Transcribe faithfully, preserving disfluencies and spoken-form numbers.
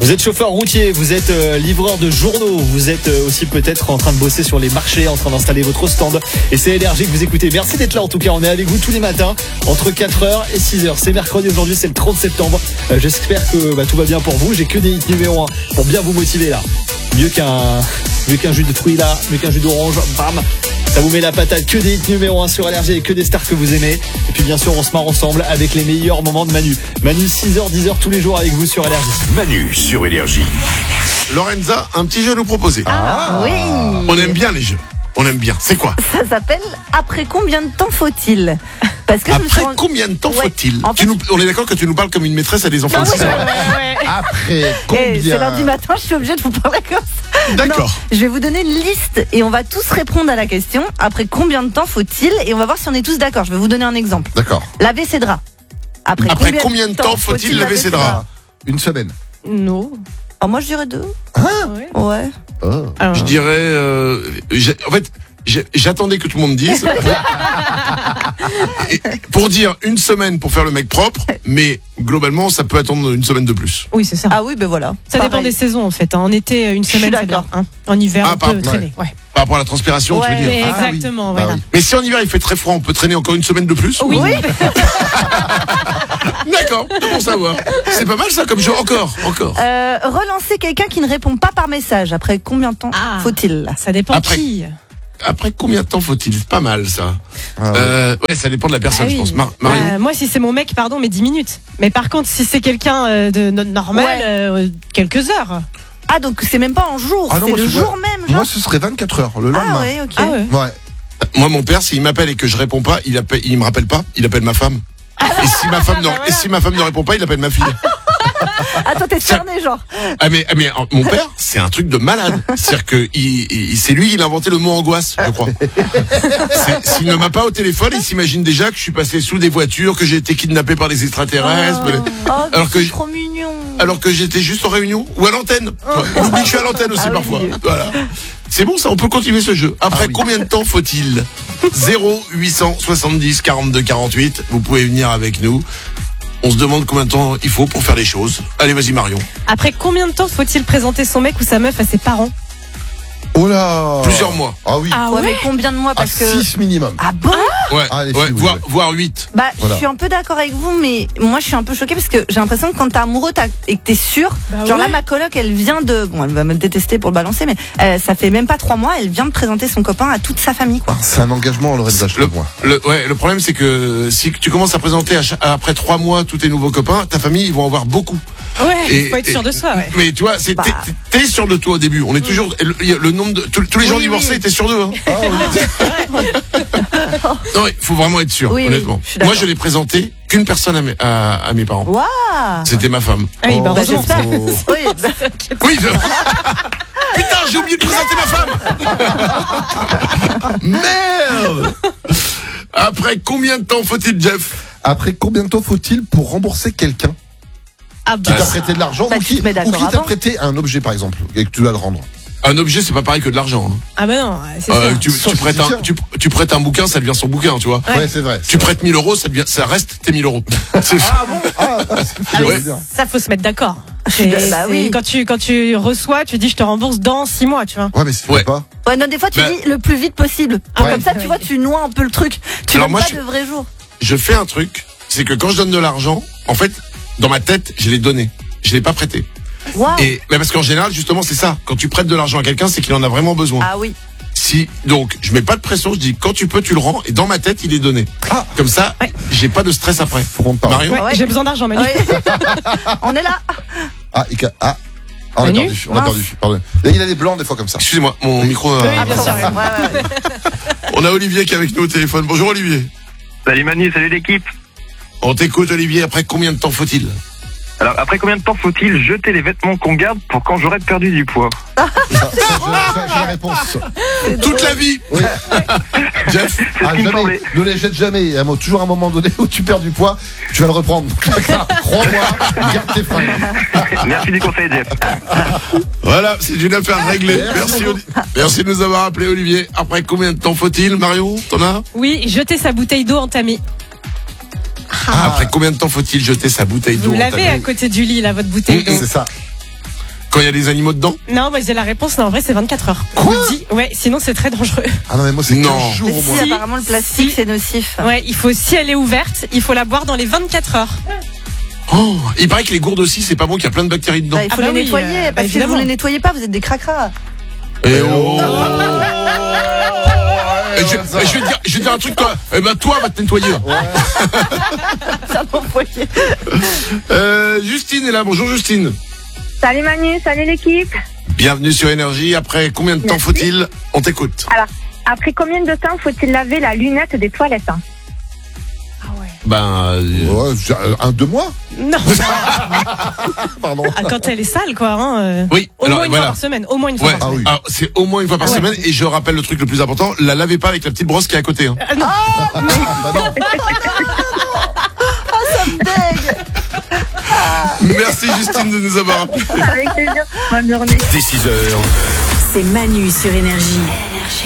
Vous êtes chauffeur routier, vous êtes euh, livreur de journaux, vous êtes euh, aussi peut-être en train de bosser sur les marchés, en train d'installer votre stand. Et c'est L R G que vous écoutez. Merci d'être là en tout cas. On est avec vous tous les matins entre quatre heures et six heures. C'est mercredi aujourd'hui, c'est le trente septembre. Euh, j'espère que bah, tout va bien pour vous. J'ai que des hits numéro un pour bien vous motiver là. Mieux qu'un, mieux qu'un jus de fruits là, mieux qu'un jus d'orange. Bam, ça vous met la patate. Que des hits numéro un sur L R G et que des stars que vous aimez. Et puis bien sûr, on se marre ensemble avec les meilleurs moments de Manu. Manu, six heures, dix heures tous les jours avec vous sur L R G. Manu sur Énergie. Lorenza, un petit jeu à nous proposer. Ah oui. On aime bien les jeux. On aime bien. C'est quoi? Ça s'appelle Après combien de temps faut-il? Parce que je me suis Après rendu- combien de temps Ouais. faut-il En tu fait- nous, On est d'accord que tu nous parles comme une maîtresse à des enfants de six ans. Après Eh, combien c'est lundi matin, je suis obligée de vous parler comme ça. D'accord. Non, je vais vous donner une liste et on va tous répondre à la question. Après combien de temps faut-il? Et on va voir si on est tous d'accord. Je vais vous donner un exemple. D'accord. Laver ses draps. Après, Après combien de temps faut-il laver ses draps? Une semaine. Non. Oh, moi je dirais deux. Ouais. Ouais. Oh. Alors, Je dirais. euh, j'ai- en fait, j'ai- j'attendais que tout le monde dise. Et pour dire une semaine pour faire le mec propre, mais globalement, ça peut attendre une semaine de plus. oui, c'est ça. Ah oui, ben voilà. Ça dépend Pareil. des saisons en fait. hein. En été, une suis semaine, c'est d'accord. bien. hein. En hiver, Ah, on par- peut traîner. Ouais. Par rapport à la transpiration, tu veux Ouais, dire. Mais Ah oui. exactement, Bah voilà. oui. Mais si en hiver il fait très froid, on peut traîner encore une semaine de plus? Oui. Oui. D'accord, c'est pour savoir. C'est pas mal ça comme jeu. Encore, encore. Euh, relancer quelqu'un qui ne répond pas par message. Après combien de temps Ah. faut-il? Ça dépend Après- qui. Après combien de temps faut-il? C'est pas mal ça. Ah ouais. Euh, ouais, ça dépend de la personne, Ah je oui. pense. Mar- Marion. Euh, moi, si c'est mon mec, pardon, mais dix minutes. Mais par contre, si c'est quelqu'un euh, de no- normal, Ouais. euh, quelques heures. Ah, donc c'est même pas en jour, Ah non, c'est moi, le je- jour même, genre. Moi, ce serait vingt-quatre heures, le Ah lendemain. ouais, ok. Ah ouais. Ouais. Moi, mon père, s'il m'appelle et que je réponds pas, il appelle, il me rappelle pas, il appelle ma femme. Et si ma femme, ne, et si ma femme ne répond pas, il appelle ma fille. Attends, t'es cerné, genre. Ah mais, ah, mais en- mon père, c'est un truc de malade. C'est-à-dire que il, il- c'est lui, il a inventé le mot angoisse, je crois. C'est- S'il ne m'a pas au téléphone, il s'imagine déjà que je suis passé sous des voitures, que j'ai été kidnappé par des extraterrestres. Oh, Alors que c'est j- trop mignon. Alors que j'étais juste en réunion ou à l'antenne. On oublie que je suis à l'antenne aussi Ah oui. parfois. Voilà. C'est bon ça, on peut continuer ce jeu. Après Ah oui. combien de temps faut-il? Zéro huit cent soixante-dix quarante-deux quarante-huit. Vous pouvez venir avec nous. On se demande combien de temps il faut pour faire les choses. Allez, vas-y Marion. Après combien de temps faut-il présenter son mec ou sa meuf à ses parents? Oh là. Plusieurs mois. Ah oui. Ah Ouais, mais combien de mois? À Parce que. six minimum. Ah bon? Ouais, Ah, les ouais filles, oui, voire, ouais. voire huit. Bah, Voilà. je suis un peu d'accord avec vous, mais moi, je suis un peu choquée parce que j'ai l'impression que quand t'es amoureux t'as- et que t'es sûr, Bah genre là, ouais. ma coloc, elle vient de, bon, elle va me détester pour le balancer, mais euh, ça fait même pas trois mois, elle vient de présenter son copain à toute sa famille, quoi. C'est un engagement, Lorenza, je Le, moi. le, ouais, le problème c'est que si tu commences à présenter à chaque- après trois mois tous tes nouveaux copains, ta famille ils vont en avoir beaucoup. Ouais, Et- il faut être sûr de soi. Ouais. Mais tu vois, c'est Bah. t'es, t'es sûr de toi au début. On est toujours le, le nombre de tous, tous les gens Oui, divorcés oui. étaient sûrs d'eux. Hein. Non, il faut vraiment être sûr, Oui, oui, honnêtement. je suis d'accord. Moi, je l'ai présenté qu'une personne à mes, à, à mes parents. Waouh! C'était ma femme. Ah oui, bah, Bah, heureusement. j'espère. Oh. Oui, bah, Oui. Je... Putain, j'ai oublié de présenter ma femme. Merde. Après combien de temps faut-il, Jeff? Après combien de temps faut-il pour rembourser quelqu'un Ah qui bah, t'a prêté de l'argent Bah, ou tu qui, te mets ou d'accord qui t'a avant. prêté un objet, par exemple, et que tu dois le rendre? Un objet, c'est pas pareil que de l'argent. Hein. ah bah non, c'est Euh, ça. tu, Sauf tu, prêtes un, physique. tu, tu prêtes un bouquin, ça devient son bouquin, tu vois. Ouais, c'est vrai. Tu prêtes mille euros, ça, devient, ça reste tes mille euros. C'est- Ah, ça fait Ouais. plaisir. Ça, faut se mettre d'accord. suis- C'est- bah c'est- oui. Quand tu, quand tu reçois, tu dis je te rembourse dans six mois, tu vois. Ouais, mais c'est Ouais. pas. ouais, non, des fois, tu Bah. dis le plus vite possible. Ouais. Comme ça, tu Ouais. vois, tu noies un peu le truc. Tu Alors donnes moi, pas je- de vrai jour. Je fais un truc, c'est que quand je donne de l'argent, en fait, dans ma tête, je l'ai donné. Je l'ai pas prêté. Waouh! Et mais parce qu'en général, justement, c'est ça. Quand tu prêtes de l'argent à quelqu'un, c'est qu'il en a vraiment besoin. Ah oui. Si donc, je mets pas de pression, je dis quand tu peux, tu le rends. Et dans ma tête, il est donné. Ah. Comme ça, Ouais. j'ai pas de stress après. Faut qu'on parle. Marion, Ouais, Ouais. J'ai besoin d'argent, Manu. Oui. On est là. Ah, Ika- ah. Ah, on a Manu perdu. On a Mince. perdu. Pardon. Là, il a des blancs des fois comme ça. excusez-moi, mon micro. a- Oui, Ah, bien bon, sûr. ouais, ouais, ouais. On a Olivier qui est avec nous au téléphone. Bonjour Olivier. Salut Manu, salut l'équipe. On t'écoute Olivier. Après combien de temps faut-il? Alors, après combien de temps faut-il jeter les vêtements qu'on garde pour quand j'aurai perdu du poids? Ça, ça, j'ai- j'ai- j'ai la réponse. Toute la vie. Oui. Jeff. C'est ce Ah, qui me jamais. semblait. Ne les jette jamais. Il y a un- toujours un moment donné où tu perds du poids, tu vas le reprendre. Crois-moi, garde tes fringues. Merci du conseil, Jeff. Voilà, c'est une affaire réglée. Merci. Merci, Oli- Merci de nous avoir appelé Olivier. Après combien de temps faut-il, Marion? T'en as? Oui, jeter sa bouteille d'eau entamée. Ah, après combien de temps faut-il jeter sa bouteille d'eau Vous l'avez entamée à côté du lit, là, votre bouteille d'eau. C'est ça. Quand il y a des animaux dedans? Non, bah, j'ai la réponse, non, en vrai, c'est vingt-quatre heures. Quoi? Je vous le dis. Ouais, sinon c'est très dangereux. Ah non, mais moi, c'est Non. quinze jours Mais au si, moins. Si. apparemment, le plastique, Si. c'est nocif. Ouais, il faut, si elle est ouverte, il faut la boire dans les vingt-quatre heures. Oh, il paraît que les gourdes aussi, c'est pas bon, qu'il y a plein de bactéries dedans. Bah, il faut Ah bah les oui, nettoyer, euh, bah, parce que si évidemment. vous les nettoyez pas, vous êtes des cracras. Eh oh. Ouais, Et je, ouais, ça et je vais te dire, je vais te dire un truc, toi. Eh ben, toi, va te nettoyer. C'est un employé. Euh, Justine est là. Bonjour, Justine. Salut Manu, salut l'équipe. Bienvenue sur Énergie. Après combien de temps Merci. faut-il? On t'écoute. Alors, après combien de temps faut-il laver la lunette des toilettes hein Ben, euh, Ouais, c'est un, deux mois? Non. Pardon. Ah, quand elle est sale, quoi. Hein, euh, oui. Au Alors moins une voilà. fois par semaine. Au moins une fois Ouais. par Ah semaine. oui. Alors, c'est au moins une fois par Ouais. semaine. Et je rappelle le truc le plus important, la lavez pas avec la petite brosse qui est à côté. Hein. Ah, non. Bah non. Merci Justine de nous avoir appelé. Avec plaisir. Bonne journée. Dès six heures. C'est Manu sur Énergie.